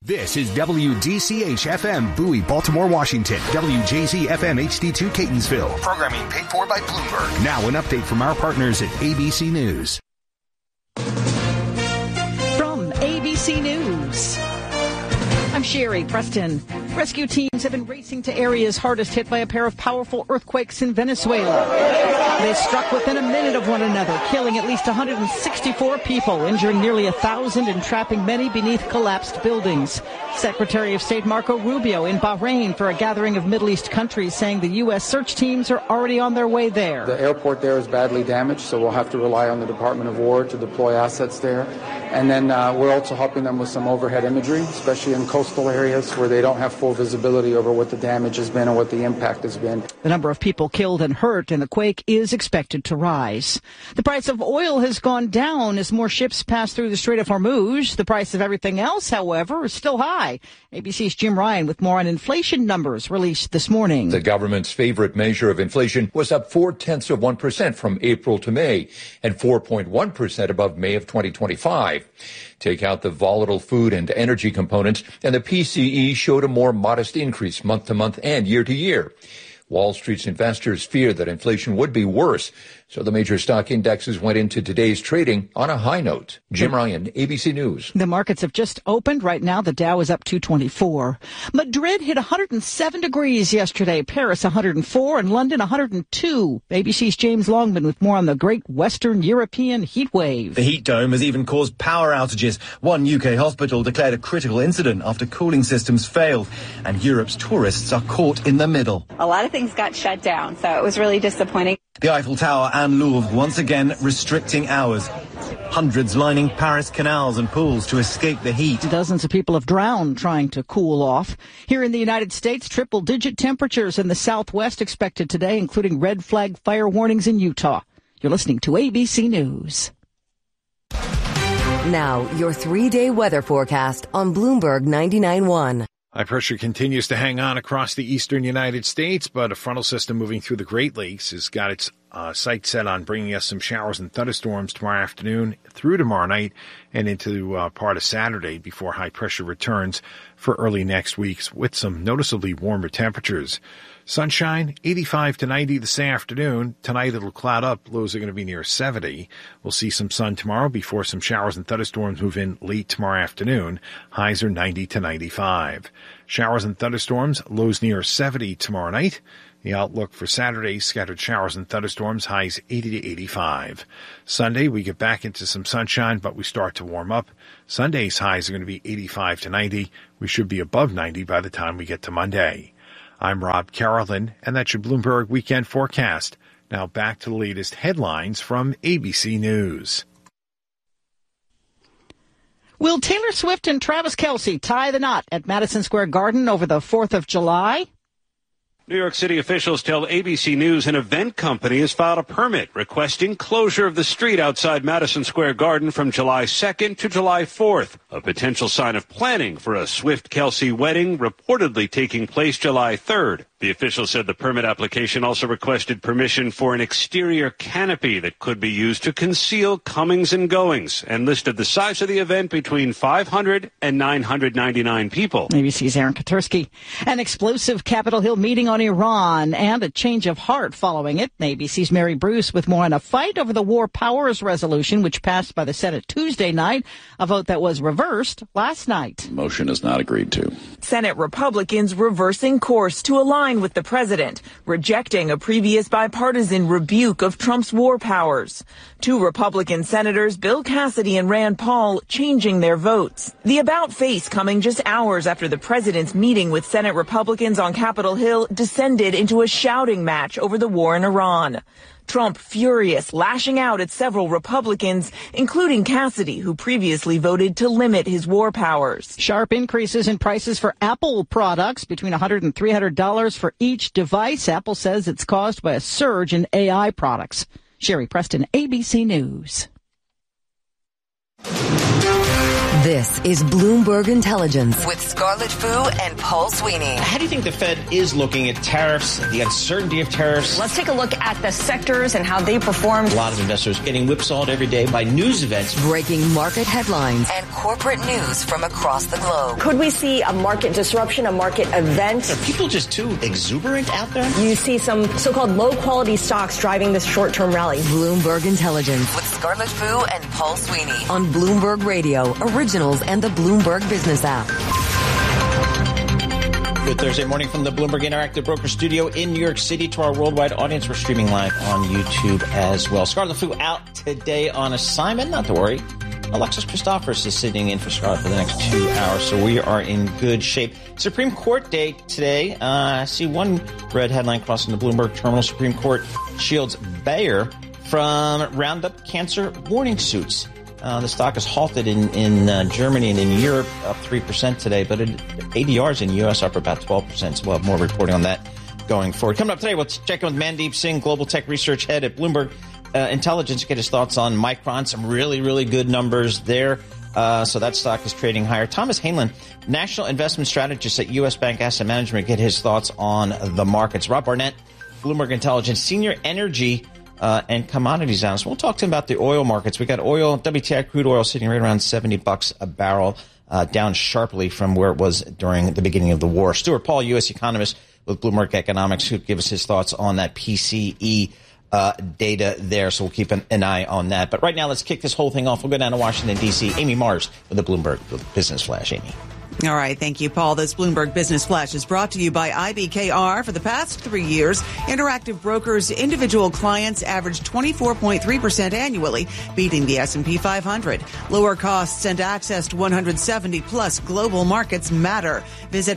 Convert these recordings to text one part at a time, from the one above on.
This is WGCH-FM, Bowie, Baltimore, Washington. WJZ-FM HD2, Catonsville. Programming paid for by Bloomberg. Now an update from our partners at ABC News. From ABC News, I'm Sherry Preston. Rescue teams have been racing to areas hardest hit by a pair of powerful earthquakes in Venezuela. They struck within a minute of one another, killing at least 164 people, injuring nearly 1,000 and trapping many beneath collapsed buildings. Secretary of State Marco Rubio in Bahrain for a gathering of Middle East countries, saying the U.S. search teams are already on their way there. The airport there is badly damaged, so we'll have to rely on the Department of War to deploy assets there. And then we're also helping them with some overhead imagery, especially in coastal areas where they don't have full visibility over what the damage has been and what the impact has been. The number of people killed and hurt in the quake is expected to rise. The price of oil has gone down as more ships pass through the Strait of Hormuz. The price of everything else, however, is still high. ABC's Jim Ryan with more on inflation numbers released this morning. The government's favorite measure of inflation was up 0.4% from April to May and 4.1% above May of 2025. Take out the volatile food and energy components, and the PCE showed a more modest increase month to month and year to year. Wall Street's investors feared that inflation would be worse, so the major stock indexes went into today's trading on a high note. Jim Ryan, ABC News. The markets have just opened. Right now, the Dow is up 224. Madrid hit 107 degrees yesterday, Paris 104, and London 102. ABC's James Longman with more on the great Western European heat wave. The heat dome has even caused power outages. One UK hospital declared a critical incident after cooling systems failed, and Europe's tourists are caught in the middle. A lot of things got shut down, so it was really disappointing. The Eiffel Tower and Louvre once again restricting hours. Hundreds lining Paris canals and pools to escape the heat. Dozens of people have drowned trying to cool off. Here in the United States, triple-digit temperatures in the Southwest expected today, including red flag fire warnings in Utah. You're listening to ABC News. Now, your 3-day weather forecast on Bloomberg 99.1. High pressure continues to hang on across the eastern United States, but a frontal system moving through the Great Lakes has got its sights set on bringing us some showers and thunderstorms tomorrow afternoon through tomorrow night and into part of Saturday before high pressure returns for early next week with some noticeably warmer temperatures. Sunshine, 85 to 90 this afternoon. Tonight it'll cloud up. Lows are going to be near 70. We'll see some sun tomorrow before some showers and thunderstorms move in late tomorrow afternoon. Highs are 90 to 95. Showers and thunderstorms, lows near 70 tomorrow night. The outlook for Saturday, scattered showers and thunderstorms, highs 80 to 85. Sunday, we get back into some sunshine, but we start to warm up. Sunday's highs are going to be 85 to 90. We should be above 90 by the time we get to Monday. I'm Rob Carolyn, and that's your Bloomberg Weekend Forecast. Now back to the latest headlines from ABC News. Will Taylor Swift and Travis Kelce tie the knot at Madison Square Garden over the 4th of July? New York City officials tell ABC News an event company has filed a permit requesting closure of the street outside Madison Square Garden from July 2nd to July 4th, a potential sign of planning for a Swift-Kelce wedding reportedly taking place July 3rd. The official said the permit application also requested permission for an exterior canopy that could be used to conceal comings and goings and listed the size of the event between 500 and 999 people. ABC's Aaron Katursky. An explosive Capitol Hill meeting on Iran and a change of heart following it. ABC's Mary Bruce with more on a fight over the War Powers Resolution, which passed by the Senate Tuesday night, a vote that was reversed last night. Motion is not agreed to. Senate Republicans reversing course to align with the president, rejecting a previous bipartisan rebuke of Trump's war powers. Two Republican senators, Bill Cassidy and Rand Paul, changing their votes. The about face coming just hours after the president's meeting with Senate Republicans on Capitol Hill descended into a shouting match over the war in Iran. Trump furious, lashing out at several Republicans, including Cassidy, who previously voted to limit his war powers. Sharp increases in prices for Apple products, between $100 and $300 for each device. Apple says it's caused by a surge in AI products. Sherry Preston, ABC News. This is Bloomberg Intelligence with Scarlett Fu and Paul Sweeney. How do you think the Fed is looking at tariffs, the uncertainty of tariffs? Let's take a look at the sectors and how they performed. A lot of investors getting whipsawed every day by news events. Breaking market headlines and corporate news from across the globe. Could we see a market disruption, a market event? Are people just too exuberant out there? You see some so-called low-quality stocks driving this short-term rally. Bloomberg Intelligence with Scarlett Fu and Paul Sweeney on Bloomberg Radio, Originals, and the Bloomberg Business app. Good Thursday morning from the Bloomberg Interactive Broker Studio in New York City. To our worldwide audience, we're streaming live on YouTube as well. Scarlett Fu out today on assignment. Not to worry. Alexis Christophers is sitting in for Scarlett for the next 2 hours, so we are in good shape. Supreme Court day today. I see one red headline crossing the Bloomberg terminal. Supreme Court shields Bayer from Roundup cancer warning suits. The stock is halted in Germany and in Europe, up 3% today, but ADRs in the U.S. up about 12%, so we'll have more reporting on that going forward. Coming up today, we'll check in with Mandeep Singh, Global Tech Research Head at Bloomberg Intelligence, get his thoughts on Micron, some really, really good numbers there. So that stock is trading higher. Thomas Hainlin, National Investment Strategist at U.S. Bank Asset Management, get his thoughts on the markets. Rob Barnett, Bloomberg Intelligence, Senior Energy and Commodities Analyst. We'll talk to him about the oil markets. We got oil, WTI crude oil sitting right around $70 a barrel, down sharply from where it was during the beginning of the war. Stuart Paul, U.S. economist with Bloomberg Economics, who give us his thoughts on that PCE data there. So we'll keep an eye on that. But right now, let's kick this whole thing off. We'll go down to Washington, D.C. Amy Mars with the Bloomberg Business Flash. Amy. All right. Thank you, Paul. This Bloomberg Business Flash is brought to you by IBKR. For the past 3 years, Interactive Brokers' individual clients averaged 24.3% annually, beating the S&P 500. Lower costs and access to 170-plus global markets matter. Visit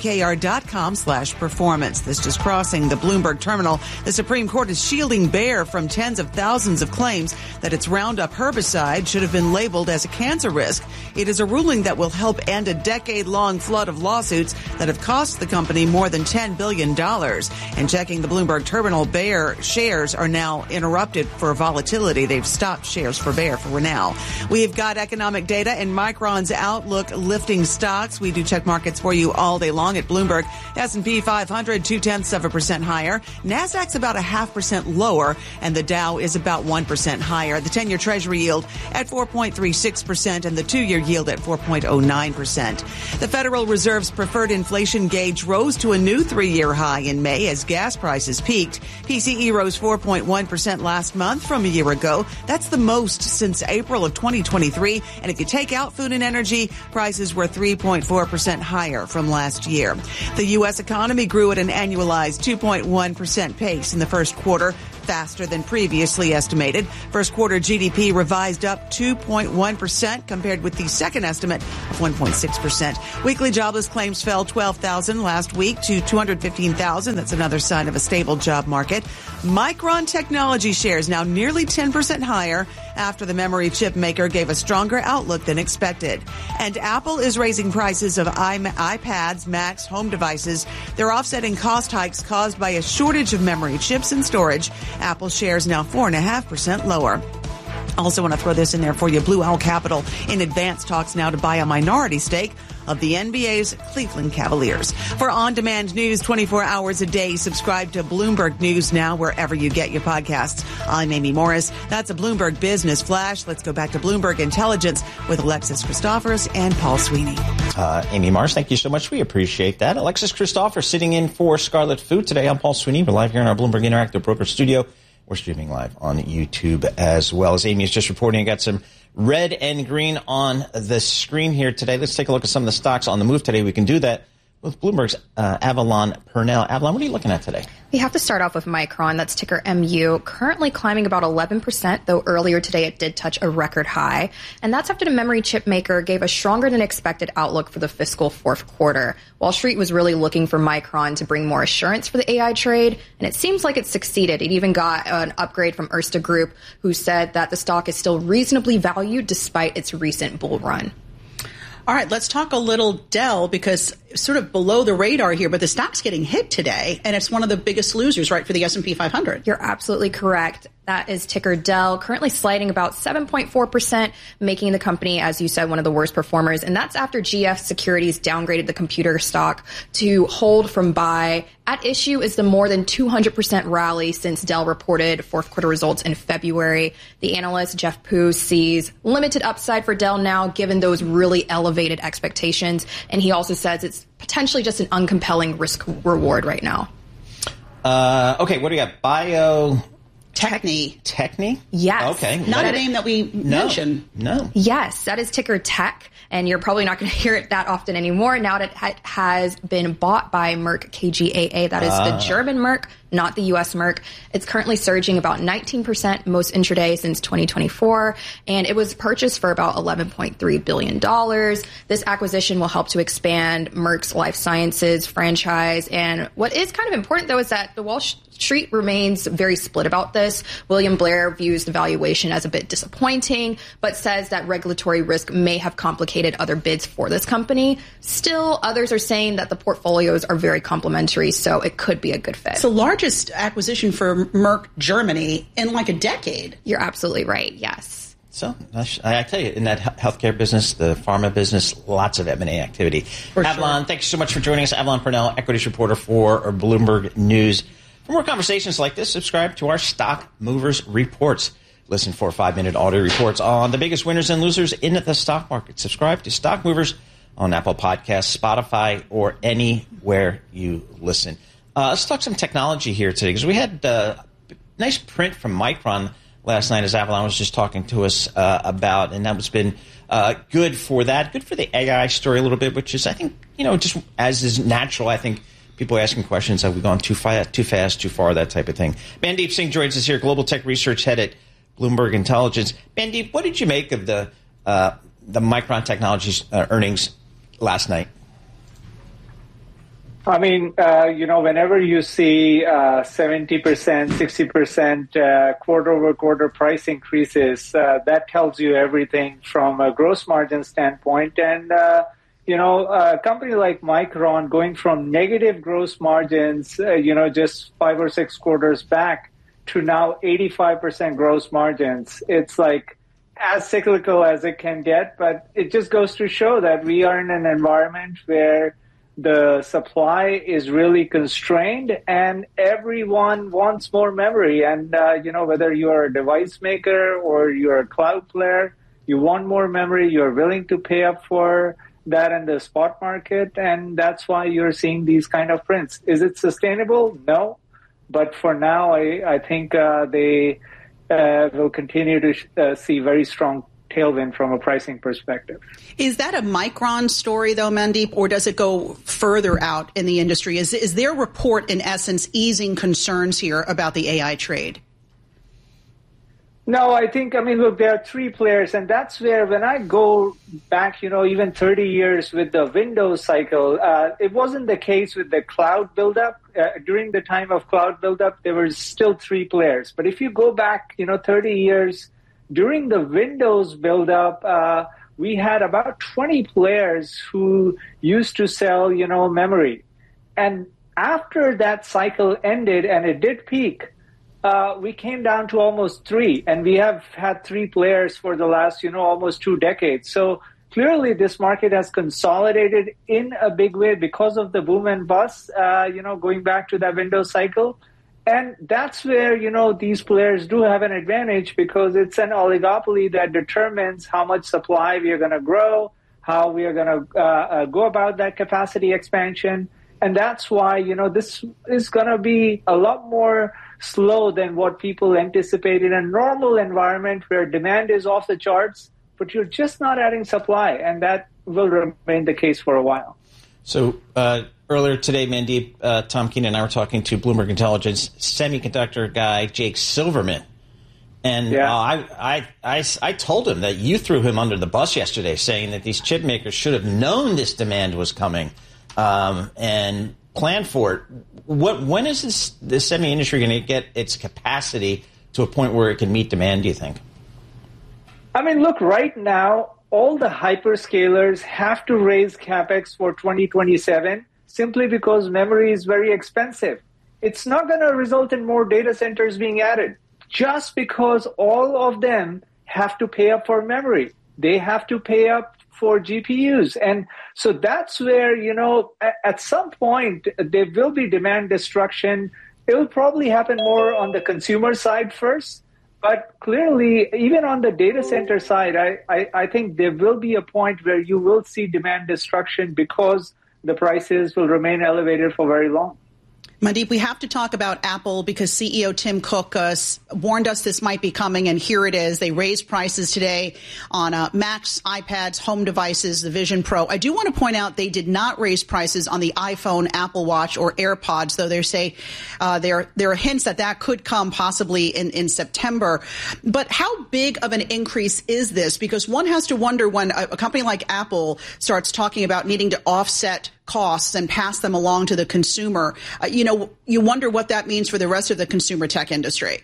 IBKR.com/performance. This just crossing the Bloomberg terminal. The Supreme Court is shielding Bayer from tens of thousands of claims that its Roundup herbicide should have been labeled as a cancer risk. It is a ruling that will help end a decade-long flood of lawsuits that have cost the company more than $10 billion. And checking the Bloomberg terminal, Bayer shares are now interrupted for volatility. They've stopped shares for Bayer for now. We've got economic data and Micron's outlook lifting stocks. We do check markets for you all day long at Bloomberg. S&P 500, 0.2% higher. NASDAQ's about 0.5% lower, and the Dow is about 1% higher. The 10-year Treasury yield at 4.36% and the 2-year yield at 4.09%. The Federal Reserve's preferred inflation gauge rose to a new 3-year high in May as gas prices peaked. PCE rose 4.1% last month from a year ago. That's the most since April of 2023. And if you take out food and energy, prices were 3.4% higher from last year. The U.S. economy grew at an annualized 2.1% pace in the first quarter, faster than previously estimated. First quarter GDP revised up 2.1% compared with the second estimate of 1.6%. Weekly jobless claims fell 12,000 last week to 215,000. That's another sign of a stable job market. Micron Technology shares now nearly 10% higher after the memory chip maker gave a stronger outlook than expected. And Apple is raising prices of iPads, Macs, home devices. They're offsetting cost hikes caused by a shortage of memory chips and storage. Apple shares now 4.5% lower. Also want to throw this in there for you. Blue Owl Capital in advanced talks now to buy a minority stake of the NBA's Cleveland Cavaliers. For on-demand news 24 hours a day, subscribe to Bloomberg News Now wherever you get your podcasts. I'm Amy Morris. That's a Bloomberg Business Flash. Let's go back to Bloomberg Intelligence with Alexis Christophers and Paul Sweeney. Amy Morris, thank you so much. We appreciate that. Alexis Christophers sitting in for Scarlett Fu today. I'm Paul Sweeney. We're live here in our Bloomberg Interactive Broker Studio. We're streaming live on YouTube as well. As Amy is just reporting, I got some red and green on the screen here today. Let's take a look at some of the stocks on the move today. We can do that with Bloomberg's Avalon Purnell. Avalon, what are you looking at today? We have to start off with Micron. That's ticker MU, currently climbing about 11%, though earlier today it did touch a record high. And that's after the memory chip maker gave a stronger than expected outlook for the fiscal fourth quarter. Wall Street was really looking for Micron to bring more assurance for the AI trade, and it seems like it succeeded. It even got an upgrade from Erste Group, who said that the stock is still reasonably valued despite its recent bull run. All right, let's talk a little Dell, because sort of below the radar here, but the stock's getting hit today, and it's one of the biggest losers, right, for the S&P 500. You're absolutely correct. That is ticker Dell, currently sliding about 7.4%, making the company, as you said, one of the worst performers. And that's after GF Securities downgraded the computer stock to hold from buy. At issue is the more than 200% rally since Dell reported fourth quarter results in February. The analyst, Jeff Poo, sees limited upside for Dell now, given those really elevated expectations. And he also says it's potentially just an uncompelling risk reward right now. Okay, what do you got? Techni? Yes. Okay. Not a name that we mentioned. No. Yes, that is ticker Tech, and you're probably not going to hear it that often anymore now that it has been bought by Merck KGaA. That is the German Merck, not the U.S. Merck. It's currently surging about 19% most intraday since 2024, and it was purchased for about $11.3 billion. This acquisition will help to expand Merck's life sciences franchise, and what is kind of important, though, is that the Wall Street remains very split about this. William Blair views the valuation as a bit disappointing, but says that regulatory risk may have complicated other bids for this company. Still, others are saying that the portfolios are very complementary, so it could be a good fit. It's the largest acquisition for Merck Germany in like a decade. You're absolutely right, yes. So I tell you, in that healthcare business, the pharma business, lots of M&A activity. Avalon, thank you so much for joining us. Avalon Purnell, equities reporter for Bloomberg News. For more conversations like this, subscribe to our Stock Movers Reports. Listen for 5-minute audio reports on the biggest winners and losers in the stock market. Subscribe to Stock Movers on Apple Podcasts, Spotify, or anywhere you listen. Let's talk some technology here today, because we had a nice print from Micron last night, as Avalon was just talking to us about, and that has been good for that. Good for the AI story a little bit, which is, I think, just as is natural, I think, people asking questions, have we gone too fast, too far, that type of thing. Mandeep Singh joins us here, Global Tech Research Head at Bloomberg Intelligence. Mandeep, what did you make of the Micron Technologies earnings last night? I mean, whenever you see 70%, 60% quarter-over-quarter price increases, that tells you everything from a gross margin standpoint. And a company like Micron going from negative gross margins, just 5 or 6 quarters back to now 85% gross margins. It's like as cyclical as it can get, but it just goes to show that we are in an environment where the supply is really constrained and everyone wants more memory. And, whether you're a device maker or you're a cloud player, you want more memory, you're willing to pay up for that in the spot market, and that's why you're seeing these kind of prints. Is it sustainable? No. But for now, I think they will continue to see very strong tailwind from a pricing perspective. Is that a Micron story, though, Mandeep, or does it go further out in the industry? Is their report, in essence, easing concerns here about the AI trade? No, look, there are 3 players, and that's where when I go back, even 30 years with the Windows cycle, it wasn't the case with the cloud buildup. During the time of cloud buildup, there were still 3 players. But if you go back, 30 years, during the Windows buildup, we had about 20 players who used to sell, memory. And after that cycle ended, and it did peak, we came down to almost 3, and we have had 3 players for the last, almost 2 decades. So clearly this market has consolidated in a big way because of the boom and bust, going back to that Windows cycle. And that's where, these players do have an advantage because it's an oligopoly that determines how much supply we are going to grow, how we are going to go about that capacity expansion. And that's why, this is going to be a lot more slow than what people anticipate in a normal environment where demand is off the charts, but you're just not adding supply, and that will remain the case for a while. So earlier today, Mandeep, Tom Keene and I were talking to Bloomberg Intelligence semiconductor guy Jake Silverman, and I told him that you threw him under the bus yesterday, saying that these chip makers should have known this demand was coming and planned for it. When is this semi industry going to get its capacity to a point where it can meet demand, do you think? Look, right now, all the hyperscalers have to raise CapEx for 2027 simply because memory is very expensive. It's not going to result in more data centers being added just because all of them have to pay up for memory. They have to pay up for GPUs. And so that's where, at some point, there will be demand destruction. It will probably happen more on the consumer side first. But clearly, even on the data center side, I think there will be a point where you will see demand destruction because the prices will remain elevated for very long. Mandeep, we have to talk about Apple because CEO Tim Cook warned us this might be coming, and here it is. They raised prices today on Macs, iPads, home devices, the Vision Pro. I do want to point out they did not raise prices on the iPhone, Apple Watch, or AirPods, though they say there are hints that could come possibly in September. But how big of an increase is this? Because one has to wonder when a company like Apple starts talking about needing to offset costs and pass them along to the consumer. You wonder what that means for the rest of the consumer tech industry.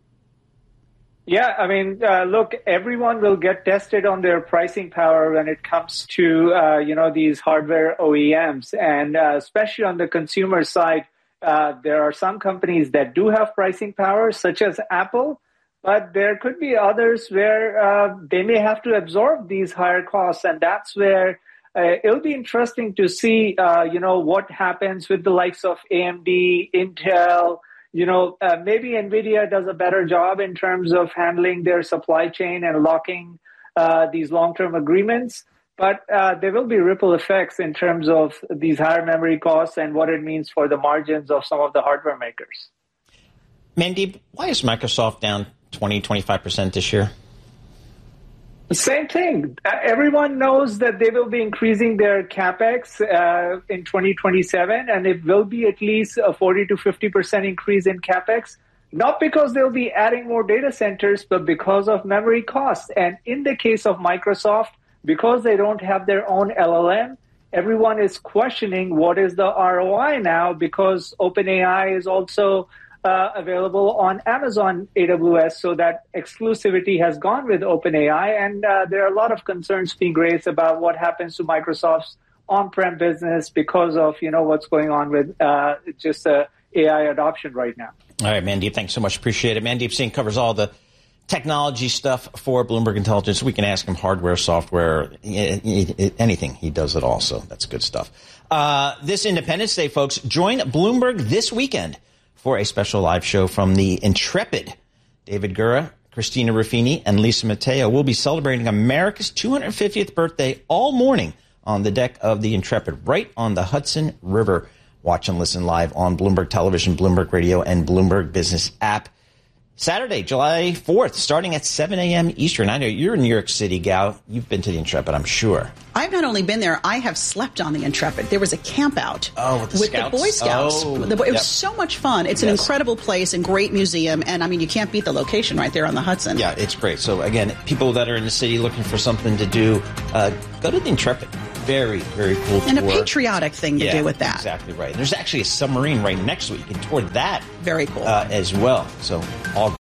Yeah, I mean, look, everyone will get tested on their pricing power when it comes to, these hardware OEMs. And especially on the consumer side, there are some companies that do have pricing power, such as Apple. But there could be others where they may have to absorb these higher costs. And that's where it'll be interesting to see, what happens with the likes of AMD, Intel. Maybe NVIDIA does a better job in terms of handling their supply chain and locking these long-term agreements. But there will be ripple effects in terms of these higher memory costs and what it means for the margins of some of the hardware makers. Mandeep, why is Microsoft down 20-25% this year? Same thing. Everyone knows that they will be increasing their CapEx in 2027, and it will be at least a 40 to 50% increase in CapEx, not because they'll be adding more data centers, but because of memory costs. And in the case of Microsoft, because they don't have their own LLM, everyone is questioning what is the ROI now, because OpenAI is also available on Amazon AWS, so that exclusivity has gone with OpenAI, and there are a lot of concerns being raised about what happens to Microsoft's on-prem business because of what's going on with just AI adoption right now. All right, Mandeep, thanks so much. Appreciate it. Mandeep Singh covers all the technology stuff for Bloomberg Intelligence. We can ask him hardware, software, anything. He does it all, so that's good stuff. This Independence Day, folks, join Bloomberg this weekend for a special live show from the Intrepid. David Gura, Christina Ruffini, and Lisa Mateo will be celebrating America's 250th birthday all morning on the deck of the Intrepid, right on the Hudson River. Watch and listen live on Bloomberg Television, Bloomberg Radio, and Bloomberg Business app. Saturday, July 4th, starting at 7 a.m. Eastern. I know you're in New York City, Gal. You've been to the Intrepid, I'm sure. I've not only been there, I have slept on the Intrepid. There was a camp out with the Boy Scouts. It was so much fun. It's an incredible place and great museum. And, I mean, you can't beat the location right there on the Hudson. Yeah, it's great. So, again, people that are in the city looking for something to do, go to the Intrepid. Very, very cool tour. And a patriotic thing to do with that. Exactly right. There's actually a submarine right next to it. You can tour that. Very cool. As well. So, all